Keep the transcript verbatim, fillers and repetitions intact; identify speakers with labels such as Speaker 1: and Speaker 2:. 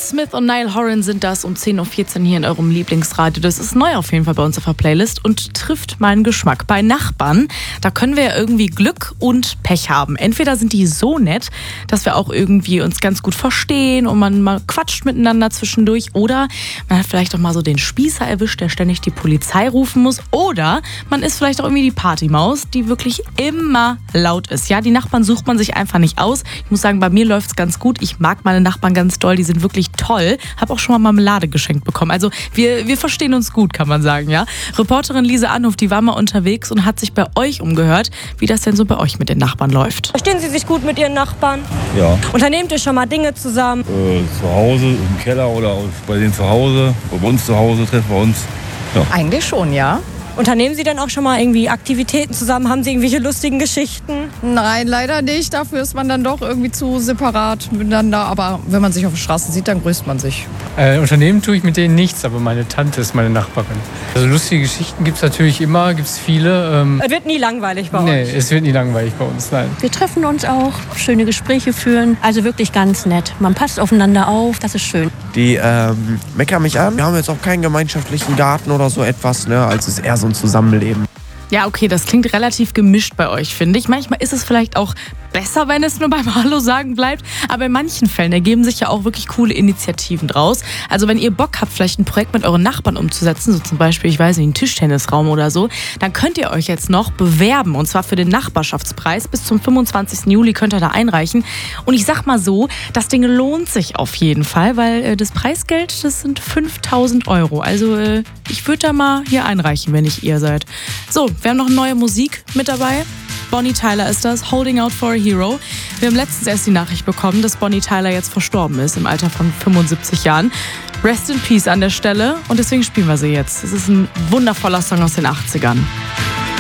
Speaker 1: Smith und Niall Horan sind das um zehn Uhr vierzehn hier in eurem Lieblingsradio. Das ist neu auf jeden Fall bei uns auf der Playlist und trifft meinen Geschmack. Bei Nachbarn, da können wir ja irgendwie Glück und Pech haben. Entweder sind die so nett, dass wir auch irgendwie uns ganz gut verstehen und man mal quatscht miteinander zwischendurch, oder man hat vielleicht auch mal so den Spießer erwischt, der ständig die Polizei rufen muss, oder man ist vielleicht auch irgendwie die Partymaus, die wirklich immer laut ist. Ja, die Nachbarn sucht man sich einfach nicht aus. Ich muss sagen, bei mir läuft es ganz gut. Ich mag meine Nachbarn ganz doll, die sind wirklich toll. Hab auch schon mal Marmelade geschenkt bekommen. Also wir, wir verstehen uns gut, kann man sagen, ja. Reporterin Lise Anhof, die war mal unterwegs und hat sich bei euch umgehört, wie das denn so bei euch mit den Nachbarn läuft.
Speaker 2: Verstehen Sie sich gut mit Ihren Nachbarn?
Speaker 3: Ja.
Speaker 2: Unternehmt ihr schon mal Dinge zusammen?
Speaker 3: Äh, zu Hause, im Keller oder bei denen zu Hause, bei uns zu Hause, treffen wir uns. Ja.
Speaker 4: Eigentlich schon, ja.
Speaker 2: Unternehmen Sie denn auch schon mal irgendwie Aktivitäten zusammen? Haben Sie irgendwelche lustigen Geschichten?
Speaker 4: Nein, leider nicht. Dafür ist man dann doch irgendwie zu separat miteinander. Aber wenn man sich auf der Straße sieht, dann grüßt man sich.
Speaker 5: Äh, Unternehmen tue ich mit denen nichts, aber meine Tante ist meine Nachbarin. Also lustige Geschichten gibt es natürlich immer, gibt es viele. Ähm,
Speaker 2: Es wird nie langweilig bei
Speaker 5: nee,
Speaker 2: euch?
Speaker 5: es wird nie langweilig bei uns, nein.
Speaker 6: Wir treffen uns auch, schöne Gespräche führen. Also wirklich ganz nett. Man passt aufeinander auf, das ist schön.
Speaker 7: Die ähm, meckern mich an. Wir haben jetzt auch keinen gemeinschaftlichen Garten oder so etwas, ne? Also es ist eher so ein Zusammenleben.
Speaker 1: Ja, okay, das klingt relativ gemischt bei euch, finde ich. Manchmal ist es vielleicht auch besser, wenn es nur beim Hallo sagen bleibt. Aber in manchen Fällen ergeben sich ja auch wirklich coole Initiativen draus. Also wenn ihr Bock habt, vielleicht ein Projekt mit euren Nachbarn umzusetzen, so zum Beispiel, ich weiß nicht, einen Tischtennisraum oder so, dann könnt ihr euch jetzt noch bewerben. Und zwar für den Nachbarschaftspreis. Bis zum fünfundzwanzigsten Juli könnt ihr da einreichen. Und ich sag mal so, das Ding lohnt sich auf jeden Fall, weil äh, das Preisgeld, das sind fünftausend Euro. Also äh, ich würde da mal hier einreichen, wenn ich ihr seid. So, wir haben noch neue Musik mit dabei. Bonnie Tyler ist das, Holding Out for a Hero. Wir haben letztens erst die Nachricht bekommen, dass Bonnie Tyler jetzt verstorben ist, im Alter von fünfundsiebzig Jahren. Rest in Peace an der Stelle und deswegen spielen wir sie jetzt. Es ist ein wundervoller Song aus den achtzigern.